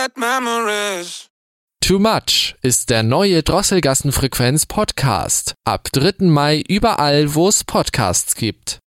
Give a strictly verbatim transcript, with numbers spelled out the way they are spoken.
memories. Too Much ist der neue Drosselgassen-Frequenz-Podcast. Ab dritten Mai überall, wo es Podcasts gibt.